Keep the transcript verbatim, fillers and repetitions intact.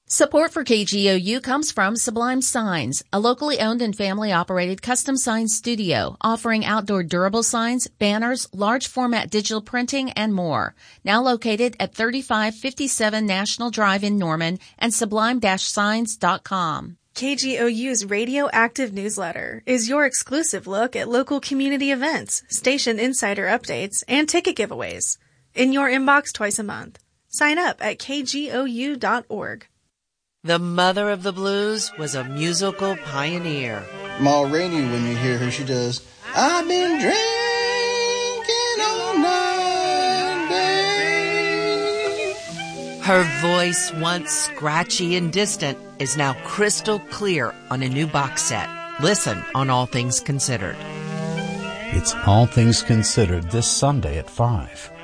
Support for K G O U comes from Sublime Signs, a locally owned and family-operated custom sign studio offering outdoor durable signs, banners, large format digital printing, and more. Now located at thirty-five fifty-seven National Drive in Norman and sublime dash signs dot com. K G O U's Radioactive newsletter is your exclusive look at local community events, station insider updates, and ticket giveaways. In your inbox twice a month. Sign up at k g o u dot org. The mother of the blues was a musical pioneer. Ma Rainey, when you hear her, she does, I've been drinking all night, babe. Her voice, once scratchy and distant, is now crystal clear on a new box set. Listen on All Things Considered. It's All Things Considered this Sunday at five.